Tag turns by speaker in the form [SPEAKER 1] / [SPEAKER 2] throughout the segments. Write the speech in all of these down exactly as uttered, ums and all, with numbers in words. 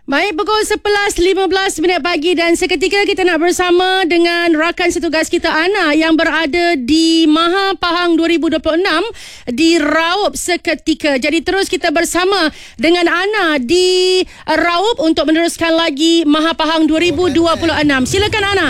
[SPEAKER 1] Baik, pukul sebelas lima belas minit pagi dan seketika kita nak bersama dengan rakan setugas kita Ana yang berada di Maha Pahang dua ribu dua puluh enam di Raup seketika. Jadi terus kita bersama dengan Ana di Raup untuk meneruskan lagi Maha Pahang dua ribu dua puluh enam. Silakan Ana.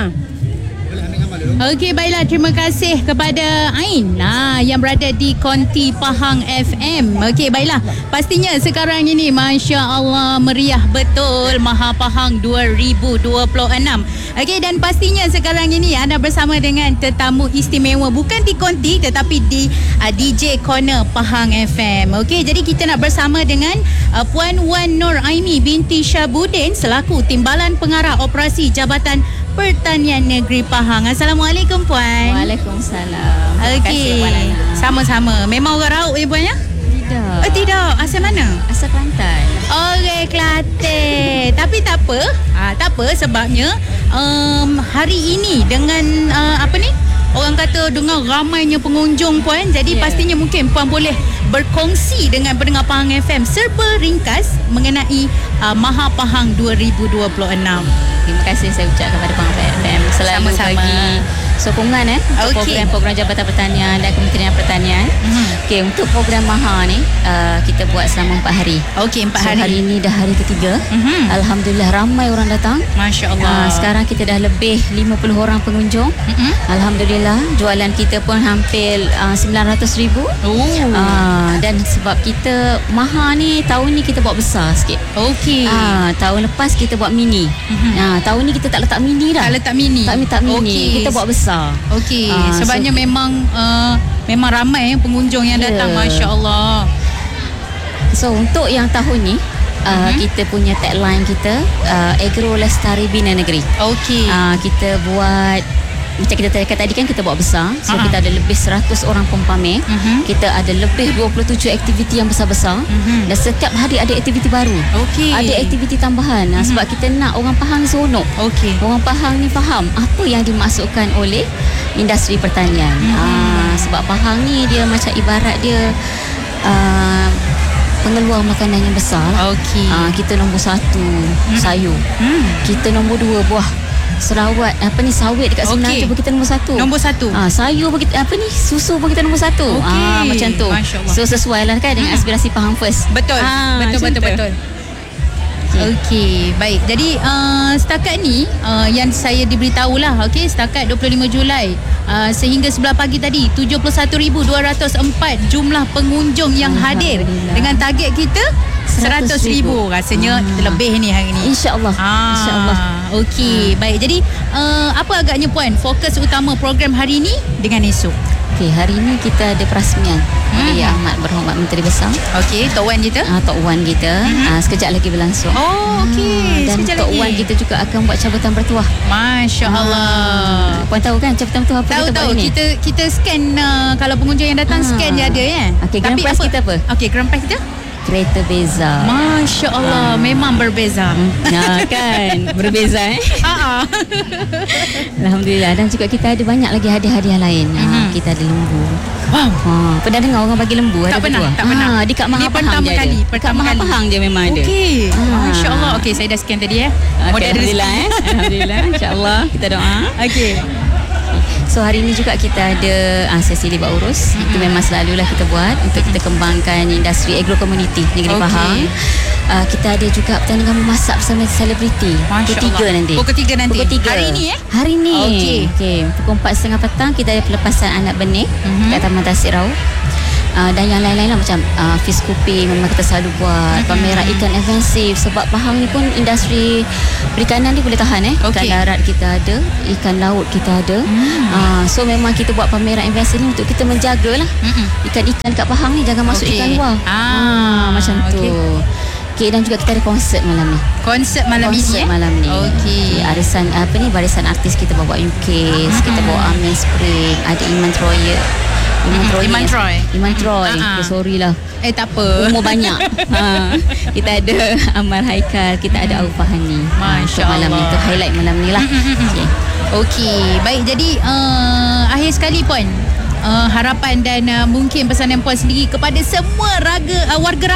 [SPEAKER 2] Okey, baiklah, terima kasih kepada Ain nah, yang berada di Konti Pahang F M. Okey, baiklah, pastinya sekarang ini Masya Allah meriah betul Maha Pahang dua ribu dua puluh enam. Okey, dan pastinya sekarang ini anda bersama dengan tetamu istimewa, bukan di Konti tetapi di uh, D J Corner Pahang F M. Okey, jadi kita nak bersama dengan uh, Puan Wan Nur Aini binti Syabudin selaku Timbalan Pengarah Operasi Jabatan Pertanian Negeri Pahang. Assalamualaikum Puan.
[SPEAKER 3] Waalaikumsalam.
[SPEAKER 2] Okey. Sama-sama. Memang orang Raup je Puan ya?
[SPEAKER 3] Tidak.
[SPEAKER 2] Oh tidak. Asal mana?
[SPEAKER 3] Asal Kelantan.
[SPEAKER 2] Okey, Kelantan. Tapi tak apa. Ah, tak apa sebabnya um, hari ini dengan uh, apa ni? Orang kata dengan ramainya pengunjung Puan, jadi yeah. pastinya mungkin Puan boleh berkongsi dengan pendengar Pahang F M serba ringkas mengenai uh, Maha Pahang dua ribu dua puluh enam.
[SPEAKER 3] Terima kasih saya ucap kepada Pahang F M selalu
[SPEAKER 2] Sama-sama.
[SPEAKER 3] bagi sokongan eh untuk
[SPEAKER 2] okay.
[SPEAKER 3] program-program Jabatan Pertanian dan Kementerian Pertanian. Mm-hmm. Okey, untuk program Maha ni uh, kita buat selama empat hari.
[SPEAKER 2] Okey, empat
[SPEAKER 3] so,
[SPEAKER 2] hari.
[SPEAKER 3] Hari ini dah hari ketiga. Mm-hmm. Alhamdulillah ramai orang datang.
[SPEAKER 2] Masya Allah. Uh,
[SPEAKER 3] sekarang kita dah lebih lima puluh orang pengunjung. Mm-hmm. Alhamdulillah, jualan kita pun hampir uh, sembilan ratus ribu.
[SPEAKER 2] Oh.
[SPEAKER 3] Uh, dan sebab kita Maha ni tahun ni kita buat besar sikit.
[SPEAKER 2] Okey.
[SPEAKER 3] Uh, tahun lepas kita buat mini. Mm-hmm. Uh, tahun ni kita tak letak mini dah.
[SPEAKER 2] Tak letak mini.
[SPEAKER 3] Tak letak mini. Okay. Kita buat besar.
[SPEAKER 2] Okey.
[SPEAKER 3] Uh,
[SPEAKER 2] Sebabnya so, memang uh, memang ramai eh, pengunjung yang yeah. datang. Masya Allah.
[SPEAKER 3] So untuk yang tahun ni uh, uh-huh. kita punya tagline kita uh, Agro Lestari Bina Negeri.
[SPEAKER 2] Okey.
[SPEAKER 3] Uh, kita buat macam kita cakap tadi kan, kita buat besar. So uh-huh. kita ada lebih seratus orang pempamer. Uh-huh. Kita ada lebih dua puluh tujuh aktiviti yang besar-besar. Uh-huh. Dan setiap hari ada aktiviti baru.
[SPEAKER 2] Okey.
[SPEAKER 3] Ada aktiviti tambahan. Uh-huh. Sebab kita nak orang Pahang seronok.
[SPEAKER 2] Okey.
[SPEAKER 3] Orang Pahang ni faham apa yang dimasukkan oleh industri pertanian. Uh-huh. Uh, sebab Pahang ni dia macam ibarat dia uh, pengeluar makanan yang besar.
[SPEAKER 2] Okey.
[SPEAKER 3] Uh, kita nombor satu uh-huh. sayur. Uh-huh. Kita nombor dua buah. Serawat apa ni sawit dekat Sembilan okay. tu pun kita nombor satu.
[SPEAKER 2] Nombor satu.
[SPEAKER 3] Ah, sayur pun kita, apa ni susu pun kita nombor satu.
[SPEAKER 2] Okay.
[SPEAKER 3] Ah, macam tu. So sesuai lah kan dengan hmm. aspirasi Pahang First.
[SPEAKER 2] Betul.
[SPEAKER 3] Ah,
[SPEAKER 2] betul betul tu. betul. Okey, okay, baik. Jadi uh, setakat ni uh, yang saya diberitahulah, okey, setakat dua puluh lima Julai uh, sehingga sebelah pagi tadi tujuh puluh satu ribu dua ratus empat jumlah pengunjung yang hadir dengan target kita seratus ribu. Rasanya ah. lebih ni hari ni.
[SPEAKER 3] InsyaAllah.
[SPEAKER 2] Ah.
[SPEAKER 3] InsyaAllah.
[SPEAKER 2] Okey, ah. baik. Jadi uh, apa agaknya Puan fokus utama program hari ni dengan esok?
[SPEAKER 3] Okey, hari ini kita ada perasmian oleh hmm. Amat Berhormat Menteri Besar.
[SPEAKER 2] Okey, Tok Wan kita.
[SPEAKER 3] Ah, Tok Wan kita hmm. ah, sekejap lagi berlangsung.
[SPEAKER 2] Oh, okey.
[SPEAKER 3] Ah, dan
[SPEAKER 2] sekejap
[SPEAKER 3] Tok
[SPEAKER 2] lagi.
[SPEAKER 3] Wan kita juga akan buat cabutan bertuah.
[SPEAKER 2] Masya Allah.
[SPEAKER 3] Ah, Puan tahu kan cabutan bertuah apa
[SPEAKER 2] tahu,
[SPEAKER 3] kita
[SPEAKER 2] tahu.
[SPEAKER 3] buat ni?
[SPEAKER 2] Kita kita scan uh, kalau pengunjung yang datang ah. scan dia ada ya.
[SPEAKER 3] Okey, grand prize kita apa?
[SPEAKER 2] Okey, grand prize kita?
[SPEAKER 3] Kereta beza.
[SPEAKER 2] Masya Allah, ha. memang berbeza.
[SPEAKER 3] Nah, kan berbeza eh.
[SPEAKER 2] Ha.
[SPEAKER 3] Alhamdulillah. Dan juga kita ada banyak lagi hadiah-hadiah lain. Mm-hmm. Ha, kita ada lembu.
[SPEAKER 2] Wow.
[SPEAKER 3] Ha, pernah dengar orang bagi lembu?
[SPEAKER 2] Tak
[SPEAKER 3] ada
[SPEAKER 2] pernah,
[SPEAKER 3] berdua?
[SPEAKER 2] tak pernah.
[SPEAKER 3] Ha, di kat Maha Pahang
[SPEAKER 2] pertama kali.
[SPEAKER 3] Pertama
[SPEAKER 2] Pertama
[SPEAKER 3] Maha
[SPEAKER 2] kali.
[SPEAKER 3] Pahang je memang ada.
[SPEAKER 2] Okey.
[SPEAKER 3] Ha.
[SPEAKER 2] Masya Allah. Okey, saya dah scan tadi ya.
[SPEAKER 3] Okay,
[SPEAKER 2] Model
[SPEAKER 3] Alhamdulillah eh. Alhamdulillah. InsyaAllah kita doa.
[SPEAKER 2] Okey.
[SPEAKER 3] So hari ini juga kita ada uh, sesi libat urus. Mm-hmm. Itu memang selalulah kita buat untuk kita kembangkan industri agro community Negeri okay. Pahang. Uh, kita ada juga pertandingan memasak bersama selebriti. Ketiga nanti.
[SPEAKER 2] Pukul ketiga nanti.
[SPEAKER 3] Pukul tiga.
[SPEAKER 2] Hari ini eh?
[SPEAKER 3] Hari ini.
[SPEAKER 2] Okey.
[SPEAKER 3] Okay. Pukul empat tiga puluh petang kita ada pelepasan anak benih mm-hmm. kat Taman Tasik Raup. Uh, dan yang lain-lain lah macam uh, fish kuping memang kita selalu buat. Mm-hmm. Pameran ikan invensif sebab Pahang ni pun industri perikanan ni boleh tahan eh. Okay. Ikan darat kita ada, ikan laut kita ada. Mm. Uh, so memang kita buat pameran invensif ni untuk kita menjaga lah mm-hmm. ikan-ikan kat Pahang ni jangan masuk okay. ikan luar. Ah, uh, macam tu. Okay. Okay, dan juga kita ada konsert malam ni.
[SPEAKER 2] Konsert malam
[SPEAKER 3] konsert
[SPEAKER 2] ini eh?
[SPEAKER 3] malam ni.
[SPEAKER 2] Okey.
[SPEAKER 3] Okay, arisan apa ni barisan artis kita bawa U K, uh-huh. kita bawa Amin Spring, ada Iman Troy. Iman Troy.
[SPEAKER 2] Iman Troy.
[SPEAKER 3] Iman Troy.
[SPEAKER 2] Uh-huh.
[SPEAKER 3] Okay, sorry lah.
[SPEAKER 2] Eh tak apa.
[SPEAKER 3] Umur banyak. ha. Kita ada Ammar Haikal, kita ada Aufa Hani.
[SPEAKER 2] Masya
[SPEAKER 3] ha, malam
[SPEAKER 2] Allah.
[SPEAKER 3] ni tu highlight malam ni lah. Okey.
[SPEAKER 2] Okey, baik. Jadi uh, akhir sekali Puan, uh, harapan dan uh, mungkin pesanan Puan sendiri kepada semua raga uh, warga Raup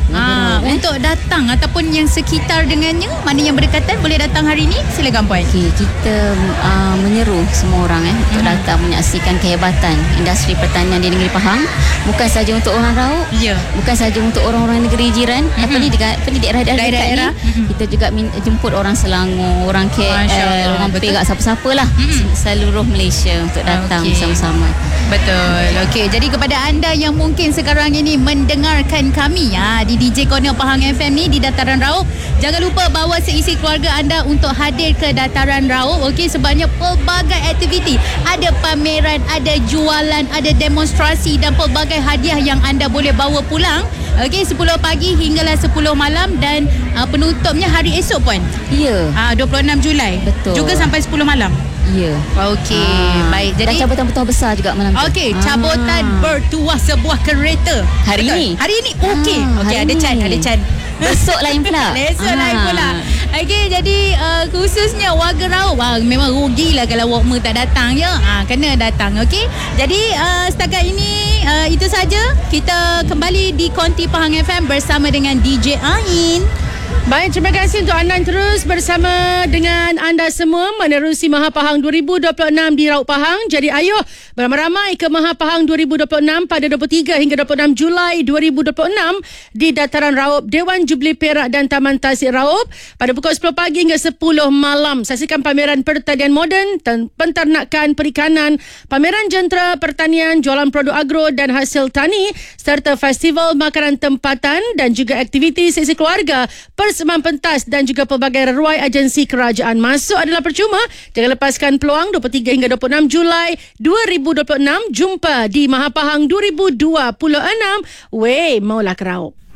[SPEAKER 2] Ha,
[SPEAKER 3] eh?
[SPEAKER 2] Untuk datang ataupun yang sekitar dengannya, mana yang berdekatan boleh datang hari ni. Silakan puan.
[SPEAKER 3] Okay, kita uh, menyeru semua orang eh, untuk
[SPEAKER 2] Mhm.
[SPEAKER 3] datang menyaksikan kehebatan industri pertanian di negeri Pahang. Bukan saja untuk orang Raub,
[SPEAKER 2] Ya.
[SPEAKER 3] bukan saja untuk orang-orang negeri jiran,
[SPEAKER 2] Mhm.
[SPEAKER 3] apa ni dekat apa ni daerah-daerah dekat
[SPEAKER 2] Daerah-daerah.
[SPEAKER 3] ni.
[SPEAKER 2] Mhm.
[SPEAKER 3] Kita juga min, jemput orang Selangor, orang K
[SPEAKER 2] Masya
[SPEAKER 3] L,
[SPEAKER 2] Allah,
[SPEAKER 3] orang
[SPEAKER 2] betul.
[SPEAKER 3] Perak, siapa-siapa lah,
[SPEAKER 2] Mhm.
[SPEAKER 3] seluruh Malaysia untuk datang
[SPEAKER 2] Okey.
[SPEAKER 3] bersama-sama.
[SPEAKER 2] Betul. Okey, jadi kepada anda yang mungkin sekarang ini mendengarkan kami ya di D J Corner Pahang F M ni di Dataran Raub, jangan lupa bawa seisi keluarga anda untuk hadir ke Dataran Raub. Okey, sebabnya pelbagai aktiviti, ada pameran, ada jualan, ada demonstrasi dan pelbagai hadiah yang anda boleh bawa pulang. Okey, sepuluh pagi hinggalah sepuluh malam dan uh, penutupnya hari esok puan.
[SPEAKER 3] Ya.
[SPEAKER 2] Ah, dua puluh enam Julai.
[SPEAKER 3] Betul.
[SPEAKER 2] Juga sampai sepuluh malam.
[SPEAKER 3] Ya.
[SPEAKER 2] Okey,
[SPEAKER 3] Ah,
[SPEAKER 2] baik.
[SPEAKER 3] Dan
[SPEAKER 2] Jadi
[SPEAKER 3] cabutan bertuah besar juga malam tu.
[SPEAKER 2] Okey,
[SPEAKER 3] Ah.
[SPEAKER 2] cabutan bertuah sebuah kereta.
[SPEAKER 3] Hari
[SPEAKER 2] Betul?
[SPEAKER 3] ni?
[SPEAKER 2] Hari ni. Okey.
[SPEAKER 3] Ah,
[SPEAKER 2] Okey,
[SPEAKER 3] hari
[SPEAKER 2] ada
[SPEAKER 3] ni.
[SPEAKER 2] Chan, ada Chan.
[SPEAKER 3] Besok lain pula.
[SPEAKER 2] Besok lain
[SPEAKER 3] Ah.
[SPEAKER 2] pula. Okey, jadi uh, khususnya warga Raub, wah, memang rugilah kalau Walkmer tak datang ya. Ah, kena datang, okey. Jadi uh, setakat ini uh, itu saja. Kita kembali di Konti Pahang F M bersama dengan D J Ain.
[SPEAKER 1] Baik, terima kasih untuk anda terus bersama dengan anda semua menerusi Maha Pahang dua ribu dua puluh enam di Raub Pahang. Jadi ayuh beramai-ramai ke Maha Pahang dua ribu dua puluh enam pada dua puluh tiga hingga dua puluh enam Julai dua ribu dua puluh enam di Dataran Raub, Dewan Jubli Perak dan Taman Tasik Raub pada pukul sepuluh pagi hingga sepuluh malam. Saksikan pameran pertanian moden, penternakan, perikanan, pameran jentera pertanian, jualan produk agro dan hasil tani serta festival makanan tempatan dan juga aktiviti sesi keluarga, persembahan pentas dan juga pelbagai reruai agensi kerajaan. Masuk adalah percuma. Jangan lepaskan peluang. dua puluh tiga hingga dua puluh enam Julai dua ribu dua puluh enam. Jumpa di Maha Pahang dua ribu dua puluh enam. Weh, maulah ke Raub.